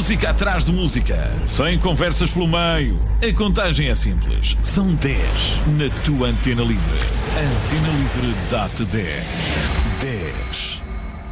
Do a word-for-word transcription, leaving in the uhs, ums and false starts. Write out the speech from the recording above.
música atrás de música, sem conversas pelo meio. A contagem é simples. São dez na tua Antena Livre. A Antena Livre dá-te dez. dez.